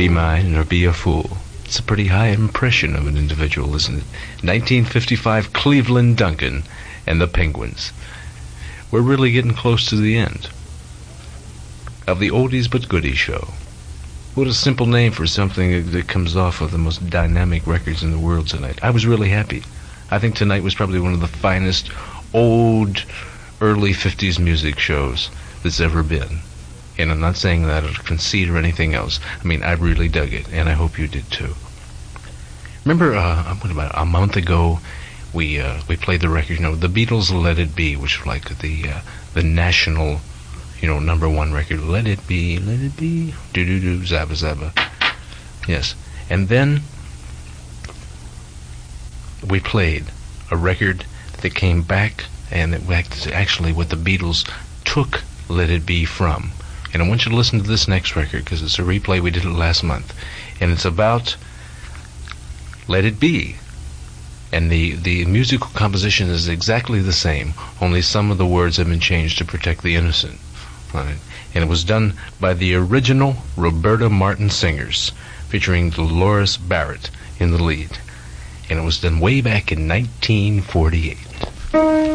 be mine or be a fool. It's a pretty high impression of an individual, isn't it? 1955, Cleveland Duncan and the Penguins. We're really getting close to the end of the Oldies But Goodies show. What a simple name for something that comes off of the most dynamic records in the world tonight. I was really happy. I think tonight was probably one of the finest old, early 50s music shows that's ever been. And I'm not saying that as a conceit or anything else. I mean, I really dug it, and I hope you did too. Remember, what about a month ago, we played the record, the Beatles' Let It Be, which was like the national, number one record. Let it be, do-do-do, zabba zabba. Yes. And then we played a record that came back, and it was actually what the Beatles took Let It Be from. And I want you to listen to this next record, because it's a replay. We did it last month. And it's about Let It Be. And the musical composition is exactly the same, only some of the words have been changed to protect the innocent. Right? And it was done by the original Roberta Martin singers, featuring Dolores Barrett in the lead. And it was done way back in 1948.